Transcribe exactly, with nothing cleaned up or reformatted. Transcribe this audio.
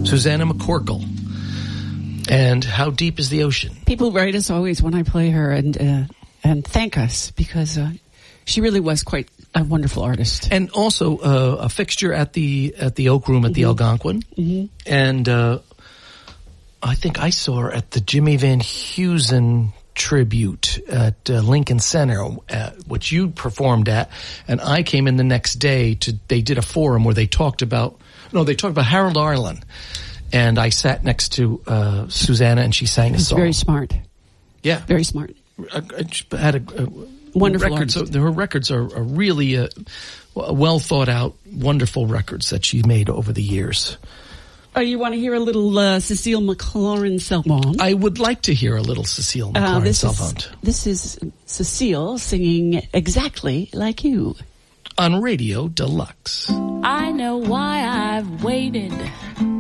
Susanna McCorkle. And How Deep is the Ocean? People write us always when I play her and uh, and thank us because uh, she really was quite a wonderful artist. And also uh, a fixture at the at the Oak Room at mm-hmm. the Algonquin. Mm-hmm. And uh, I think I saw her at the Jimmy Van Heusen tribute at uh, Lincoln Center, uh, which you performed at. And I came in the next day to, they did a forum where they talked about, no, they talked about Harold Arlen. And I sat next to uh, Susanna, and she sang a She's song. Very smart. Yeah, very smart. I, I had a, a wonderful records. artist. Her records are, are really uh, well thought out, wonderful records that she made over the years. Oh, you want to hear a little uh, Cecile McLaurin Salvant? I would like to hear a little Cecile McLaurin uh, this Salvant. Is, this is Cecile singing Exactly Like You on Radio Deluxe. I know why I've waited.